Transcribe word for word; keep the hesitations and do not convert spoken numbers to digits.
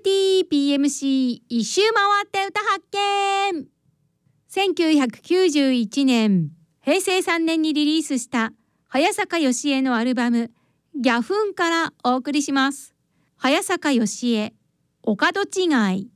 ティーピーエムシー 一周回って歌発見。せんきゅうひゃくきゅうじゅういちねん、へいせいさんねんにリリースした早坂よしえのアルバムギャフンからお送りします。早坂よしえ、お門違い。